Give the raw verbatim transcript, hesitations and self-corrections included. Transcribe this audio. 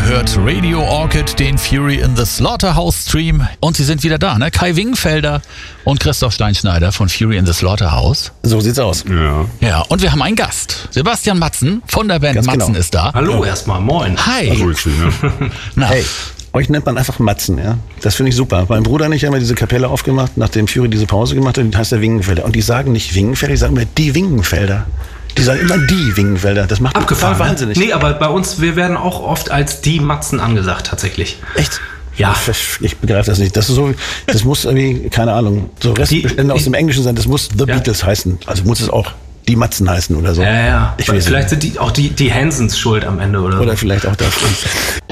hört Radio Orchid, den Fury in the Slaughterhouse Stream. Und sie sind wieder da, ne? Kai Wingenfelder und Christoph Steinschneider von Fury in the Slaughterhouse. So sieht's aus. Ja. Ja, und wir haben einen Gast. Sebastian Matzen von der Band Ganz Matzen genau. ist da. Hallo erstmal, moin. Hi. Also ich, ne? Na, Hey, euch nennt man einfach Matzen, ja. Das finde ich super. Mein Bruder und ich haben ja diese Kapelle aufgemacht, nachdem Fury diese Pause gemacht hat, die heißt der Wingenfelder. Und die sagen nicht Wingenfelder, die sagen immer die Wingenfelder. Die sagen immer die Wingenfelder. Das macht mich Abgefahren. total Ne? wahnsinnig. Nee, aber bei uns, wir werden auch oft als die Matzen angesagt, tatsächlich. Echt? Ja. Ich, ich begreife das nicht. Das ist so, das muss irgendwie, keine Ahnung, so Restbestände aus dem Englischen sein. Das muss The Ja. Beatles heißen. Also muss es auch die Matzen heißen oder so. Ja, ja. Ich Weil weiß vielleicht nicht. sind die, auch die, die Hansons schuld am Ende oder so. Oder vielleicht auch das.